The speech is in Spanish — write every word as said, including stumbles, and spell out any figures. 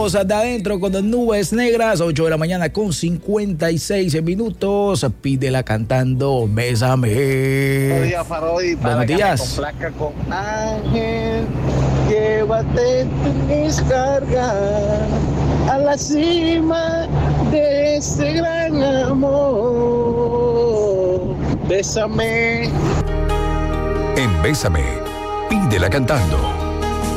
minutos de adentro con nubes negras, ocho de la mañana con cincuenta y seis minutos. Pídela cantando Bésame. Buenos días, Parodi. Buenos días. Con placa con Ángel, llévate tu descarga a la cima de este gran amor. Bésame. En Bésame, pídela cantando.